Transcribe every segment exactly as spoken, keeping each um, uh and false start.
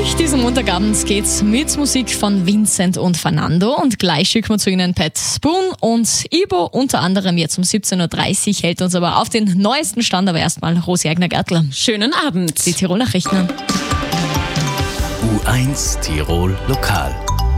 Durch diesen Montagabend geht's mit Musik von Vincent und Fernando und gleich schicken wir zu Ihnen Pat Spoon und Ibo, unter anderem jetzt um siebzehn Uhr dreißig, hält uns aber auf den neuesten Stand, aber erstmal Rosi Eigner-Gertler. Schönen Abend. Die Tirol-Nachrichten. U eins Tirol Lokal.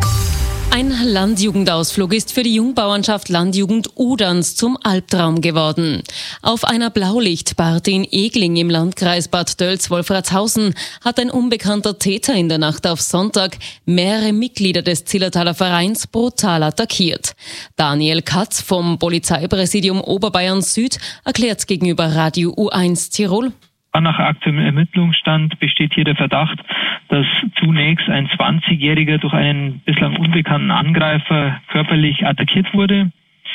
Ein Landjugendausflug ist für die Jungbauernschaft Landjugend Uderns zum Albtraum geworden. Auf einer Blaulichtparty in Egling im Landkreis Bad Dölz-Wolfratshausen hat ein unbekannter Täter in der Nacht auf Sonntag mehrere Mitglieder des Zillertaler Vereins brutal attackiert. Daniel Katz vom Polizeipräsidium Oberbayern Süd erklärt gegenüber Radio U eins Tirol. Nach aktuellem Ermittlungsstand besteht hier der Verdacht, dass zunächst ein zwanzigjähriger durch einen bislang unbekannten Angreifer körperlich attackiert wurde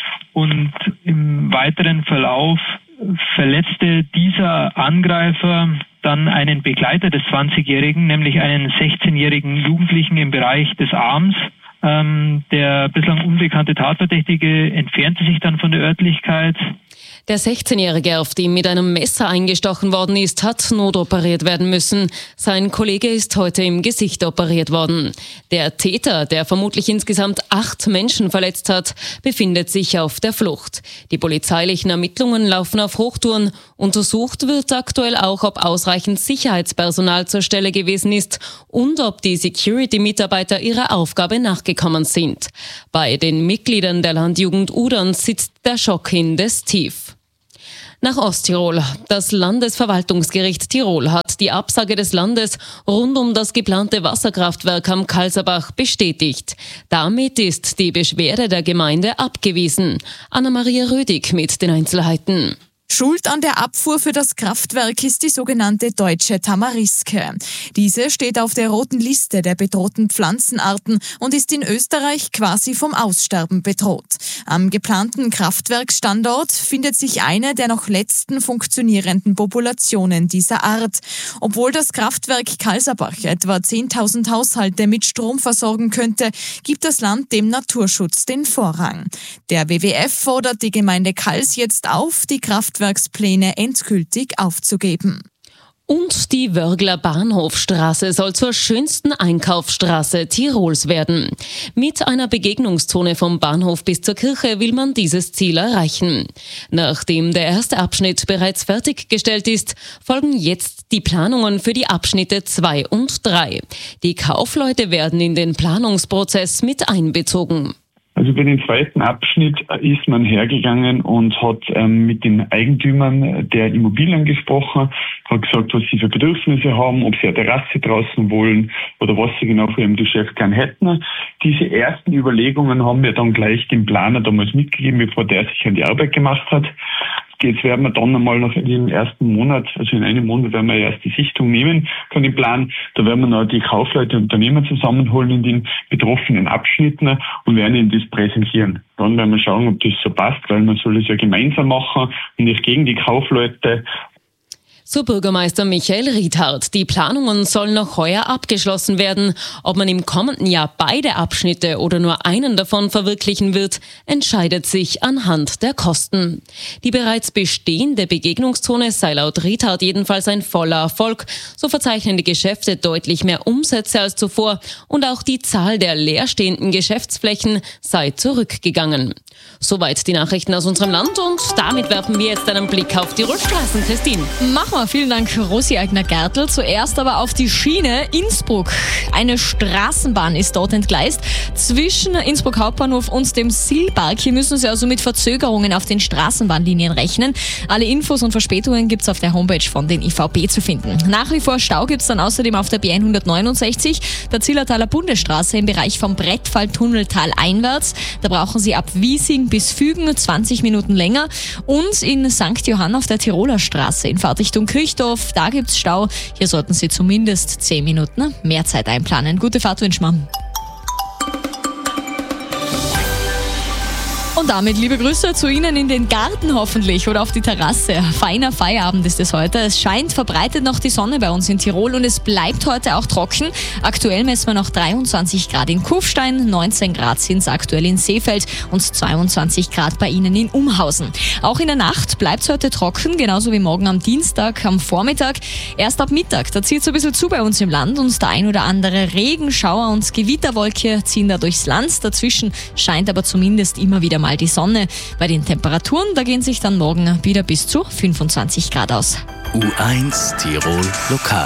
und im weiteren Verlauf verletzte dieser Angreifer dann einen Begleiter des zwanzigjährigen, nämlich einen sechzehnjährigen Jugendlichen im Bereich des Arms. Ähm, der bislang unbekannte Tatverdächtige entfernte sich dann von der Örtlichkeit. Der sechzehnjährige, auf dem mit einem Messer eingestochen worden ist, hat notoperiert werden müssen. Sein Kollege ist heute im Gesicht operiert worden. Der Täter, der vermutlich insgesamt acht Menschen verletzt hat, befindet sich auf der Flucht. Die polizeilichen Ermittlungen laufen auf Hochtouren. Untersucht wird aktuell auch, ob ausreichend Sicherheitspersonal zur Stelle gewesen ist und ob die Security-Mitarbeiter ihrer Aufgabe nachgekommen sind. Bei den Mitgliedern der Landjugend Uderns sitzt der Schock indes tief. Nach Osttirol. Das Landesverwaltungsgericht Tirol hat die Absage des Landes rund um das geplante Wasserkraftwerk am Kalserbach bestätigt. Damit ist die Beschwerde der Gemeinde abgewiesen. Anna-Maria Rödig mit den Einzelheiten. Schuld an der Abfuhr für das Kraftwerk ist die sogenannte Deutsche Tamariske. Diese steht auf der roten Liste der bedrohten Pflanzenarten und ist in Österreich quasi vom Aussterben bedroht. Am geplanten Kraftwerksstandort findet sich eine der noch letzten funktionierenden Populationen dieser Art. Obwohl das Kraftwerk Kalserbach etwa zehntausend Haushalte mit Strom versorgen könnte, gibt das Land dem Naturschutz den Vorrang. Der W W F fordert die Gemeinde Kals jetzt auf, die Kraftwerke Kraftwerkspläne endgültig aufzugeben. Und die Wörgler Bahnhofstraße soll zur schönsten Einkaufsstraße Tirols werden. Mit einer Begegnungszone vom Bahnhof bis zur Kirche will man dieses Ziel erreichen. Nachdem der erste Abschnitt bereits fertiggestellt ist, folgen jetzt die Planungen für die Abschnitte zwei und drei. Die Kaufleute werden in den Planungsprozess mit einbezogen. Also bei dem zweiten Abschnitt ist man hergegangen und hat ähm, mit den Eigentümern der Immobilien gesprochen, hat gesagt, was sie für Bedürfnisse haben, ob sie eine Terrasse draußen wollen oder was sie genau für ihren Geschäft gern hätten. Diese ersten Überlegungen haben wir dann gleich dem Planer damals mitgegeben, bevor der sich an die Arbeit gemacht hat. Jetzt werden wir dann einmal noch in dem ersten Monat, also in einem Monat werden wir erst die Sichtung nehmen von dem Plan. Da werden wir noch die Kaufleute und Unternehmer zusammenholen in den betroffenen Abschnitten und werden ihnen das präsentieren. Dann werden wir schauen, ob das so passt, weil man soll es ja gemeinsam machen und nicht gegen die Kaufleute. So Bürgermeister Michael Riethardt. Die Planungen sollen noch heuer abgeschlossen werden. Ob man im kommenden Jahr beide Abschnitte oder nur einen davon verwirklichen wird, entscheidet sich anhand der Kosten. Die bereits bestehende Begegnungszone sei laut Riethardt jedenfalls ein voller Erfolg. So verzeichnen die Geschäfte deutlich mehr Umsätze als zuvor und auch die Zahl der leerstehenden Geschäftsflächen sei zurückgegangen. Soweit die Nachrichten aus unserem Land und damit werfen wir jetzt einen Blick auf die Straßen. Christine. Machen wir. Vielen Dank, Rosi Eigner-Gertl. Zuerst aber auf die Schiene Innsbruck. Eine Straßenbahn ist dort entgleist zwischen Innsbruck Hauptbahnhof und dem Silberg. Hier müssen Sie also mit Verzögerungen auf den Straßenbahnlinien rechnen. Alle Infos und Verspätungen gibt es auf der Homepage von den I V B zu finden. Nach wie vor Stau gibt es dann außerdem auf der B hundertneunundsechzig, der Zillertaler Bundesstraße im Bereich vom Brettfalltunneltal einwärts. Da brauchen Sie ab Wiesing bis Fügen zwanzig Minuten länger. Und in Sankt Johann auf der Tiroler Straße in Fahrtrichtung Kirchdorf, da gibt's Stau. Hier sollten Sie zumindest zehn Minuten mehr Zeit einplanen. Gute Fahrt wünschen wir. Und damit liebe Grüße zu Ihnen in den Garten hoffentlich oder auf die Terrasse. Feiner Feierabend ist es heute. Es scheint verbreitet noch die Sonne bei uns in Tirol und es bleibt heute auch trocken. Aktuell messen wir noch dreiundzwanzig Grad in Kufstein, neunzehn Grad sind es aktuell in Seefeld und zweiundzwanzig Grad bei Ihnen in Umhausen. Auch in der Nacht bleibt es heute trocken, genauso wie morgen am Dienstag am Vormittag. Erst ab Mittag, da zieht es ein bisschen zu bei uns im Land und der ein oder andere Regenschauer und Gewitterwolke ziehen da durchs Land. Dazwischen scheint aber zumindest immer wieder mal die Sonne. Bei den Temperaturen, da gehen sich dann morgen wieder bis zu fünfundzwanzig Grad aus. U eins Tirol Lokal.